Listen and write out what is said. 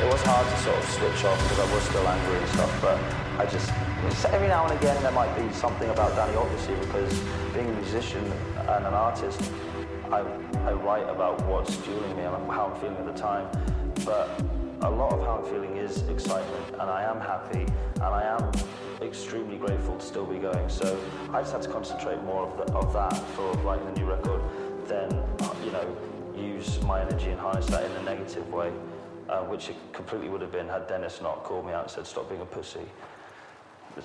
It was hard to sort of switch off because I was still angry and stuff, but I just every now and again there might be something about Danny, obviously, because being a musician and an artist, I write about what's fueling me and how I'm feeling at the time, but a lot of how I'm feeling is excitement, and I am happy, and I am extremely grateful to still be going. So I just had to concentrate more of that for writing the new record than, you know, use my energy and harness that in a negative way, which it completely would have been had Dennis not called me out and said, stop being a pussy.